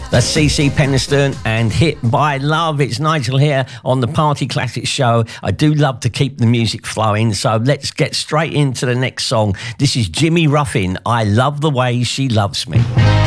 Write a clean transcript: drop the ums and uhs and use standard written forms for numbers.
That's CeCe Peniston and Hit by Love. It's Nigel here on the Party Classics show. I do love to keep the music flowing, so let's get straight into the next song. This is Jimmy Ruffin, I Love the Way She Loves Me.